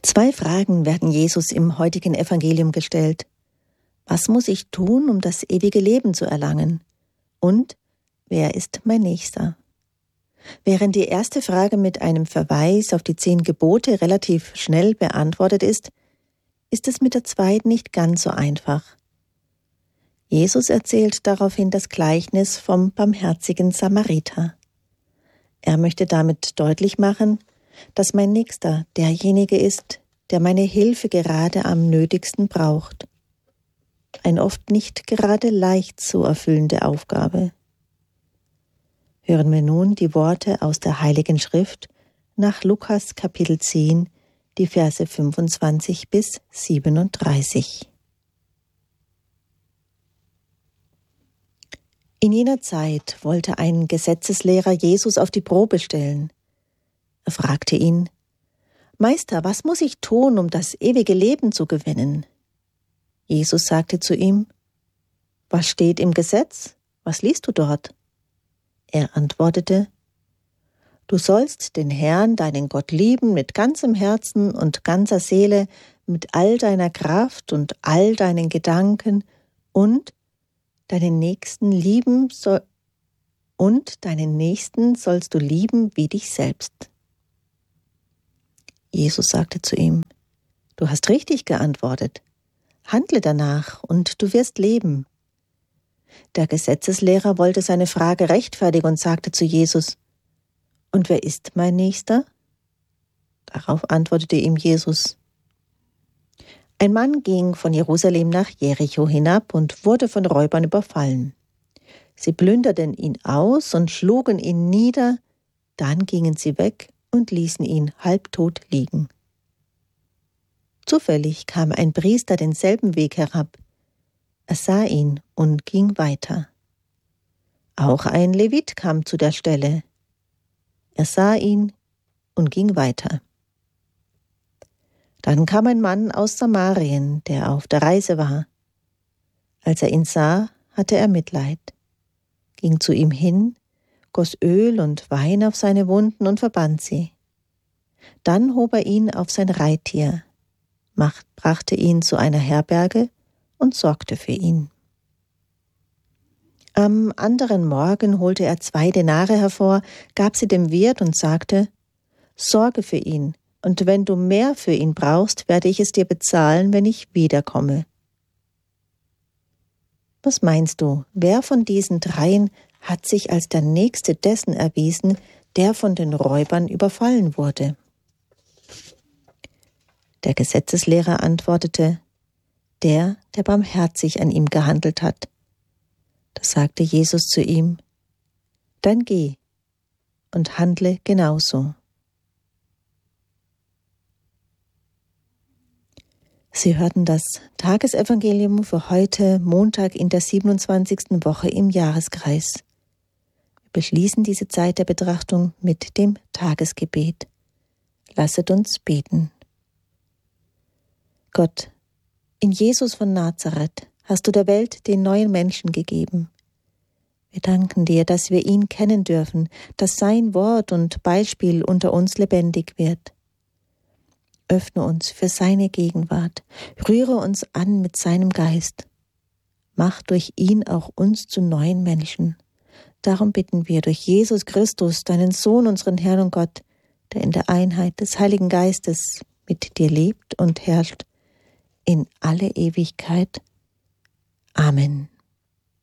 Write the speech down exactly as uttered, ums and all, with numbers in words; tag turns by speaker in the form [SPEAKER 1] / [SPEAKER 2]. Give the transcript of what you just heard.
[SPEAKER 1] Zwei Fragen werden Jesus im heutigen Evangelium gestellt. Was muss ich tun, um das ewige Leben zu erlangen? Und wer ist mein Nächster? Während die erste Frage mit einem Verweis auf die zehn Gebote relativ schnell beantwortet ist, ist es mit der zweiten nicht ganz so einfach. Jesus erzählt daraufhin das Gleichnis vom barmherzigen Samariter. Er möchte damit deutlich machen, dass mein Nächster derjenige ist, der meine Hilfe gerade am nötigsten braucht. Eine oft nicht gerade leicht zu erfüllende Aufgabe. Hören wir nun die Worte aus der Heiligen Schrift nach Lukas Kapitel zehn, die Verse fünfundzwanzig bis siebenunddreißig. In jener Zeit wollte ein Gesetzeslehrer Jesus auf die Probe stellen. Er fragte ihn: Meister, was muss ich tun, um das ewige Leben zu gewinnen? Jesus sagte zu ihm: Was steht im Gesetz? Was liest du dort? Er antwortete: Du sollst den Herrn, deinen Gott, lieben mit ganzem Herzen und ganzer Seele, mit all deiner Kraft und all deinen Gedanken und deinen Nächsten lieben soll und deinen Nächsten sollst du lieben wie dich selbst. Jesus sagte zu ihm: Du hast richtig geantwortet. Handle danach und du wirst leben. Der Gesetzeslehrer wollte seine Frage rechtfertigen und sagte zu Jesus: Und wer ist mein Nächster? Darauf antwortete ihm Jesus: Ein Mann ging von Jerusalem nach Jericho hinab und wurde von Räubern überfallen. Sie plünderten ihn aus und schlugen ihn nieder, dann gingen sie weg und ließen ihn halbtot liegen. Zufällig kam ein Priester denselben Weg herab. Er sah ihn und ging weiter. Auch ein Levit kam zu der Stelle. Er sah ihn und ging weiter. Dann kam ein Mann aus Samarien, der auf der Reise war. Als er ihn sah, hatte er Mitleid, ging zu ihm hin, goss Öl und Wein auf seine Wunden und verband sie. Dann hob er ihn auf sein Reittier, macht, brachte ihn zu einer Herberge und sorgte für ihn. Am anderen Morgen holte er zwei Denare hervor, gab sie dem Wirt und sagte: Sorge für ihn, und wenn du mehr für ihn brauchst, werde ich es dir bezahlen, wenn ich wiederkomme. Was meinst du, wer von diesen dreien hat sich als der Nächste dessen erwiesen, der von den Räubern überfallen wurde? Der Gesetzeslehrer antwortete: Der, der barmherzig an ihm gehandelt hat. Da sagte Jesus zu ihm: Dann geh und handle genauso. Sie hörten das Tagesevangelium für heute, Montag in der siebenundzwanzigsten Woche im Jahreskreis. Wir beschließen diese Zeit der Betrachtung mit dem Tagesgebet. Lasset uns beten. Gott, in Jesus von Nazareth hast du der Welt den neuen Menschen gegeben. Wir danken dir, dass wir ihn kennen dürfen, dass sein Wort und Beispiel unter uns lebendig wird. Öffne uns für seine Gegenwart, rühre uns an mit seinem Geist. Mach durch ihn auch uns zu neuen Menschen. Darum bitten wir durch Jesus Christus, deinen Sohn, unseren Herrn und Gott, der in der Einheit des Heiligen Geistes mit dir lebt und herrscht, in alle Ewigkeit. Amen.